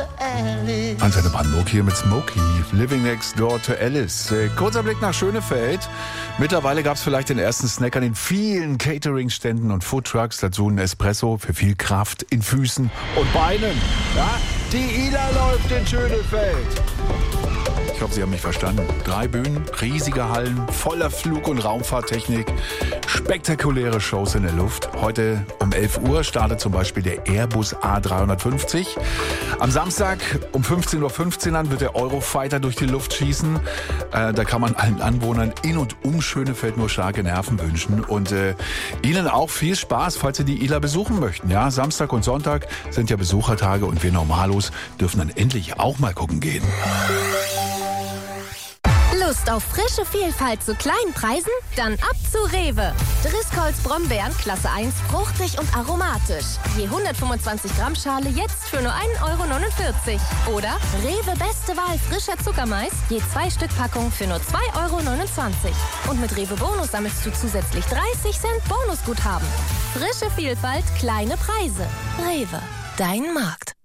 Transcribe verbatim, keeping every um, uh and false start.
Alice. Antenne Brandenburg hier mit Smokey, Living Next Door to Alice. Äh, kurzer Blick nach Schönefeld. Mittlerweile gab es vielleicht den ersten Snack an den vielen Catering-Ständen und Foodtrucks. Dazu ein Espresso für viel Kraft in Füßen und Beinen. Ja? Die Ila läuft in Schönefeld. Ich hoffe, Sie haben mich verstanden. Drei Bühnen, riesige Hallen, voller Flug- und Raumfahrttechnik, spektakuläre Shows in der Luft. Heute um elf Uhr startet zum Beispiel der Airbus A dreihundertfünfzig. Am Samstag um fünfzehn Uhr fünfzehn an wird der Eurofighter durch die Luft schießen. Äh, da kann man allen Anwohnern in und um Schönefeld nur starke Nerven wünschen. Und äh, Ihnen auch viel Spaß, falls Sie die Ila besuchen möchten. Ja, Samstag und Sonntag sind ja Besuchertage und wir Normalos dürfen dann endlich auch mal gucken gehen. Lust auf frische Vielfalt zu kleinen Preisen? Dann ab zu Rewe. Driscolls Brombeeren Klasse eins, fruchtig und aromatisch. Je hundertfünfundzwanzig Gramm Schale jetzt für nur ein Euro neunundvierzig. Oder Rewe Beste Wahl frischer Zuckermais, je zwei Stück Packung für nur zwei Euro neunundzwanzig. Und mit Rewe Bonus sammelst du zusätzlich dreißig Cent Bonusguthaben. Frische Vielfalt, kleine Preise. Rewe, dein Markt.